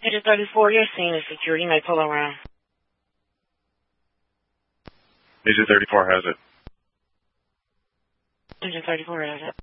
Agent 34, you're seeing a security. You may pull around. Agent 34 has it. Agent 34 has it.